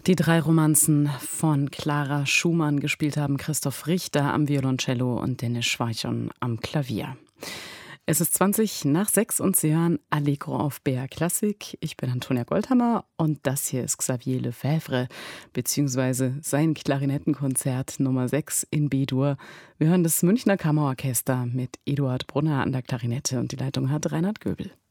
Die drei Romanzen von Clara Schumann gespielt haben Christoph Richter am Violoncello und Dennis Schweichon am Klavier. Es ist 20 nach 6 und Sie hören Allegro auf BR Klassik. Ich bin Antonia Goldhammer und das hier ist Xavier Lefebvre beziehungsweise sein Klarinettenkonzert Nummer 6 in B-Dur. Wir hören das Münchner Kammerorchester mit Eduard Brunner an der Klarinette und die Leitung hat Reinhard Göbel.